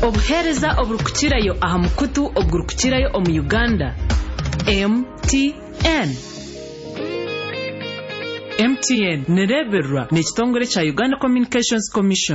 obuhereza oburukukirayo aha mukutu oburukukirayo omu Uganda. MTN nereberwa n'ekitongole kya Uganda Communications Commission.